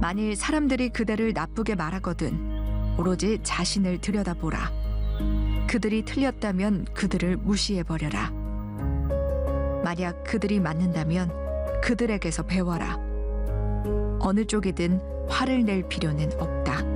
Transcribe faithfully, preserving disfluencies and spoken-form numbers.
만일 사람들이 그대를 나쁘게 말하거든 오로지 자신을 들여다보라. 그들이 틀렸다면 그들을 무시해버려라. 만약 그들이 맞는다면 그들에게서 배워라. 어느 쪽이든 화를 낼 필요는 없다.